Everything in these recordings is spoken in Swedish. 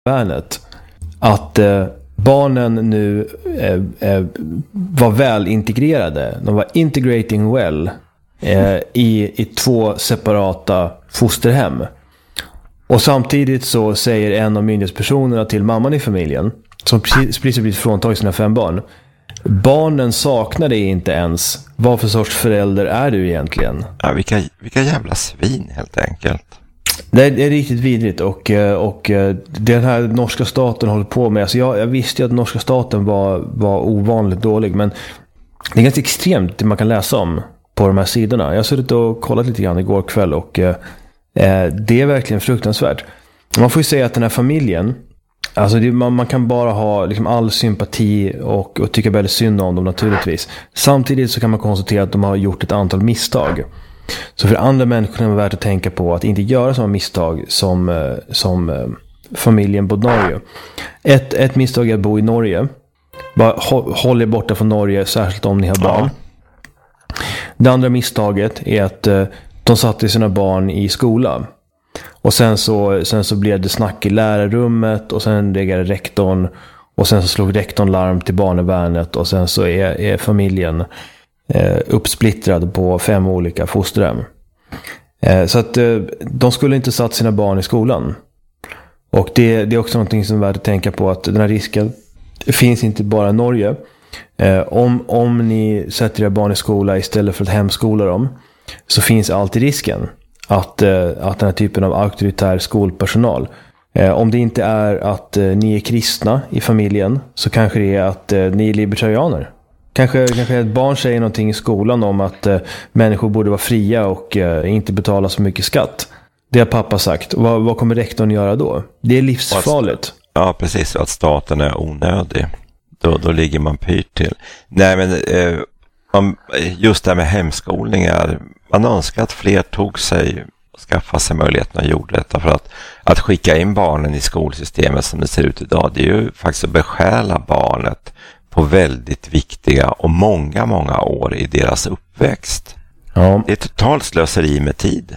barnvärnet. Att barnen nu var väl integrerade. De var integrating well i 2 separata fosterhem. Och samtidigt så säger en av myndighetspersonerna till mamman i familjen, som precis blivit fråntagen sina 5 barn: barnen saknar dig inte ens. Vad för sorts förälder är du egentligen? Ja, vilka jävla svin helt enkelt. Det är riktigt vidrigt och den här norska staten håller på med. Alltså jag visste ju att norska staten var ovanligt dålig, men det är ganska extremt det man kan läsa om på de här sidorna. Jag har suttit och kollat lite grann igår kväll och det är verkligen fruktansvärt. Man får ju säga att den här familjen, alltså man kan bara ha liksom all sympati och tycka väldigt synd om dem naturligtvis. Samtidigt så kan man konstatera att de har gjort ett antal misstag. Så för andra människor är det värt att tänka på att inte göra samma misstag som familjen på Norge. Ett misstag är att bo i Norge. Bara håll er borta från Norge, särskilt om ni har barn. Det andra misstaget är att de satte sina barn i skola. Och sen så blev det snack i lärarrummet och sen reagerade rektorn och sen så slog rektorn larm till barnvärnet och sen så är familjen uppsplittrad på 5 olika fosterhem. Så att de skulle inte satt sina barn i skolan. Och det är också någonting som är värt att tänka på, att den här risken finns inte bara i Norge. Om ni sätter era barn i skola istället för att hemskola dem, så finns alltid risken att den här typen av auktoritär skolpersonal, om det inte är att ni är kristna i familjen, så kanske det är att ni är libertarianer. Kanske ett barn säger någonting i skolan om att människor borde vara fria och inte betala så mycket skatt. Det har pappa sagt. Vad kommer rektorn göra då? Det är livsfarligt. Ja, precis. Att staten är onödig. Då ligger man pyrt till. Nej, men just det här med hemskolningar. Man önskar att fler tog sig och skaffade sig möjligheten att göra detta. För att skicka in barnen i skolsystemet som det ser ut idag, det är ju faktiskt att besjäla barnet på väldigt viktiga och många år i deras uppväxt. Ja. Det är totalt slöseri med tid.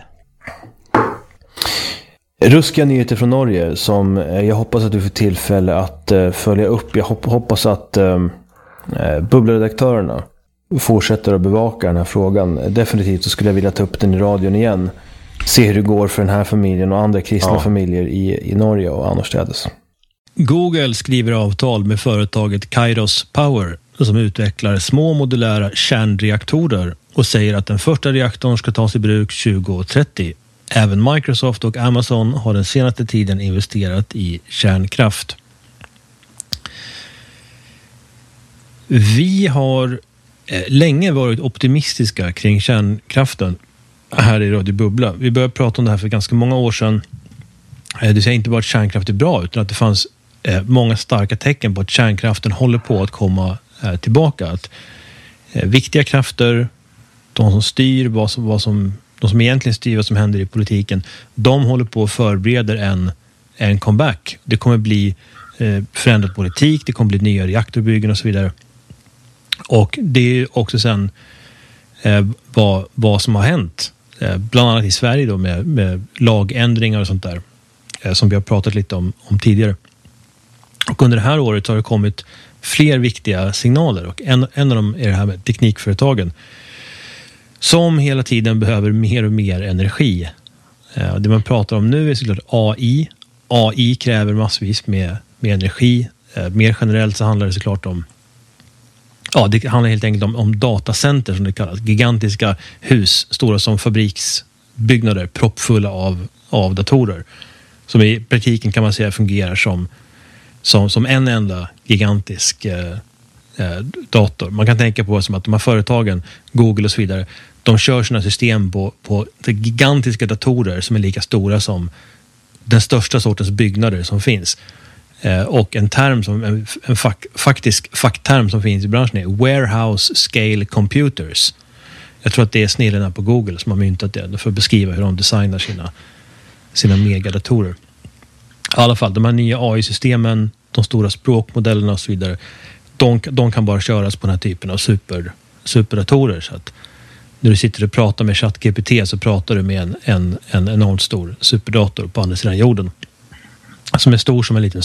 Ruskiga nyheter från Norge som jag hoppas att du får tillfälle att följa upp. Jag hoppas att bubbelredaktörerna fortsätter att bevaka den här frågan. Definitivt så skulle jag vilja ta upp den i radion igen. Se hur det går för den här familjen och andra kristna familjer i Norge och annorstädes. Google skriver avtal med företaget Kairos Power som utvecklar små modulära kärnreaktorer och säger att den första reaktorn ska tas i bruk 2030. Även Microsoft och Amazon har den senaste tiden investerat i kärnkraft. Vi har länge varit optimistiska kring kärnkraften här i Radio Bubbla. Vi började prata om det här för ganska många år sedan. Det säger inte bara att kärnkraft är bra, utan att det fanns många starka tecken på att kärnkraften håller på att komma tillbaka. Att viktiga krafter, de som styr de som egentligen styr vad som händer i politiken, de håller på att förbereda en comeback. Det kommer bli förändrad politik, det kommer bli nya reaktorbyggen och så vidare. Och det är också sen vad som har hänt, bland annat i Sverige då med lagändringar och sånt där, som vi har pratat lite om tidigare. Och under det här året har det kommit fler viktiga signaler, och en av dem är det här med teknikföretagen som hela tiden behöver mer och mer energi. Det man pratar om nu är såklart AI. AI kräver massvis med energi. Mer generellt så handlar det såklart om, det handlar helt enkelt om datacenter som det kallas. Gigantiska hus, stora som fabriksbyggnader, proppfulla av datorer. Som i praktiken kan man säga fungerar som en enda gigantisk dator. Man kan tänka på som att de här företagen, Google och så vidare, de kör sina system på gigantiska datorer som är lika stora som den största sortens byggnader som finns. Och en fackterm som finns i branschen är warehouse scale computers. Jag tror att det är snillena på Google som har myntat det för att beskriva hur de designar sina megadatorer. I alla fall, de här nya AI-systemen, de stora språkmodellerna och så vidare, de kan bara köras på den här typen av superdatorer. Så att när du sitter och pratar med ChatGPT så pratar du med en enormt stor superdator på andra sidan jorden. som är stor som en liten